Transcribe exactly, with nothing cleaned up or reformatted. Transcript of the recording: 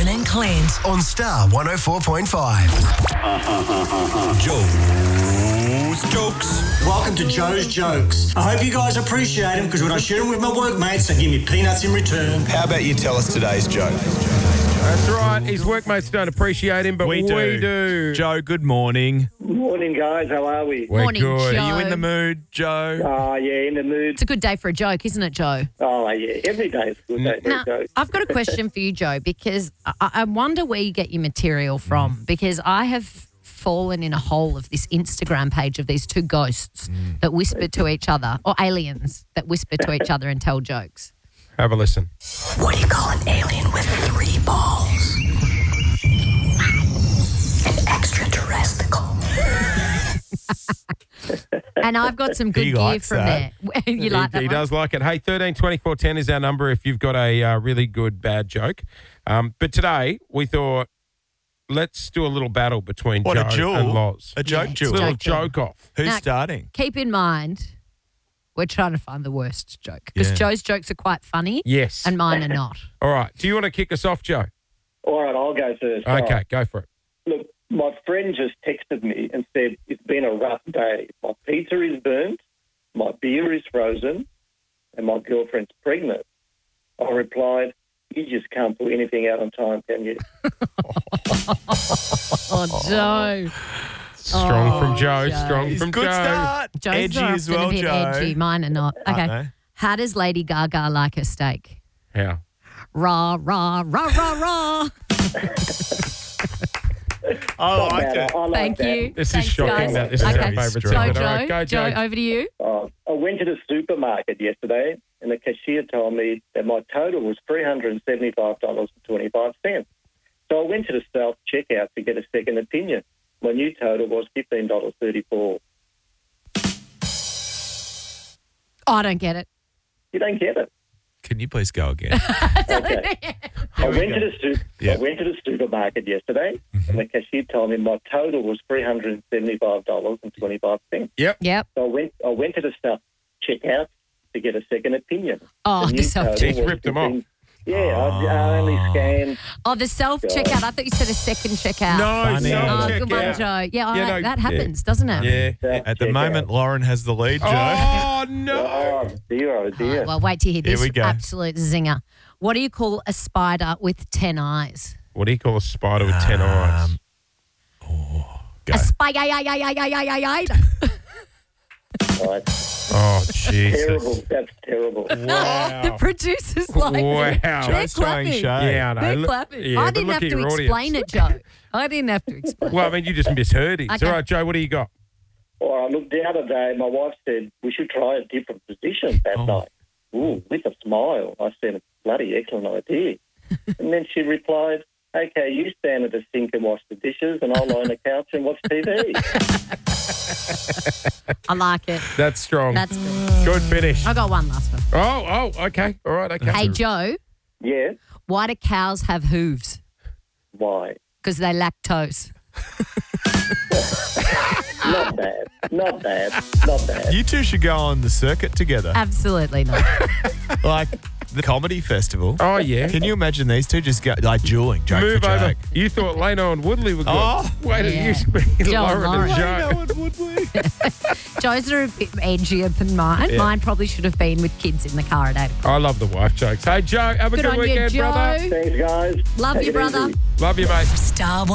Lauren and Clint. On Star one oh four point five. Joe's Jokes. Welcome to Joe's Jokes. I hope you guys appreciate them because when I share them with my workmates, they give me peanuts in return. How about you tell us today's joke? That's right. His workmates don't appreciate him, but we, We do. we do. Joe, good morning. Morning, guys. How are we? We're Morning, good. Joe. Are you in the mood, Joe? Oh, yeah, in the mood. It's a good day for a joke, isn't it, Joe? Oh, yeah, every day is a good day for Now, a joke. I've got a question for you, Joe, because I, I wonder where you get your material from, because I have fallen in a hole of this Instagram page of these two ghosts that whisper to each other, or aliens that whisper to each other and tell jokes. Have a listen. What do you call an alien with three balls? An extraterrestrial. And I've got some good He gear likes from that. there. you like he that he one? does like it. Hey, thirteen twenty-four ten is our number if you've got a uh, really good bad joke. Um, but today we thought let's do a little battle between What, Joe a duel? and Loz. A joke Yeah, duel? A little Joke duel. joke off. Who's Now- starting? Keep in mind, we're trying to find the worst joke because Yeah. Joe's jokes are quite funny Yes. and mine are not. All right. Do you want to kick us off, Joe? All right, I'll go first. All Okay, right. go for it. Look, my friend just texted me and said, it's been a rough day. My pizza is burnt, my beer is frozen, and my girlfriend's pregnant. I replied, you just can't put anything out on time, can you? Oh, Joe. Strong Oh, from Joe. Joe. Strong It's from good Joe. start. Joe's Edgy are as often well, a bit Joe. edgy. Mine are not. Okay. Uh-oh. How does Lady Gaga like her steak? How? Raw, raw, raw, raw, raw. I Not like bad. it. I, I like Oh, Thank that. you. This Thanks, is shocking. guys. That this is Okay. our favourite Joe, Joe, segment. Joe, All right, go, Joe, Joe. over to you. Uh, I went to the supermarket yesterday and the cashier told me that my total was three hundred seventy-five dollars and twenty-five cents. So I went to the self-checkout to get a second opinion. My new total was fifteen dollars and thirty-four cents. Oh, I don't get it. You don't get it. Can you please go again? Okay. I went to the su- Yeah. I went to the supermarket yesterday and the cashier told me my total was three hundred seventy-five dollars and twenty-five cents. Yep. Yep. So I went I went to the self-checkout to get a second opinion. Oh, The the new self total He's was ripped them off. fifteen Yeah, I, I only scanned. Oh, the self checkout. I thought you said a second checkout. No, Funny. no, Oh, check good one, out. Joe. Yeah, I Yeah, know, no, that yeah. happens, doesn't it? Yeah. At the Self-checkout. moment, Lauren has the lead, Joe. Oh, no. Oh, dear, oh, dear. Oh, well, wait till you hear Here this we go. absolute zinger. What do you call a spider with ten eyes? What do you call a spider with ten eyes? Um, Go. A spider. Right. Oh, Jesus. Terrible. That's terrible. The producer's like, Wow. they're Joe's throwing clapping. shade. Yeah, I know. They're Look- clapping. yeah, I but didn't look have at to your explain audience. it, Joe. I didn't have to explain Well, I mean, you just misheard it. Okay. All right, Joe, what do you got? All right, look, the other day, my wife said we should try a different position that Oh. night. Ooh, with a smile. I said, bloody excellent idea. And then she replied, okay, you stand at the sink and wash the dishes, and I'll lie on the couch and watch T V. I like it. That's strong. That's good. Good finish. I got one last one. Oh, oh, okay. All right, okay. Hey, Joe, Yeah? why do cows have hooves? Why? Because they lack toes. Not bad. Not bad. Not bad. You two should go on the circuit together, Absolutely not. like the comedy festival. Oh, yeah. Can you imagine these two just go like dueling, joke Move for over. joke? You thought Leno and Woodley were good. Oh. Wait till Yeah. you speak Joe and Lauren and Lauren. Joe. Joe's are a bit edgier than mine. Yeah. Mine probably should have been with kids in the car at eight o'clock. I love the wife jokes. Hey, Joe, have a Good good, on you, weekend, Joe. brother. Thanks, guys. Love Take you, it brother. easy. Love you, mate. Star one.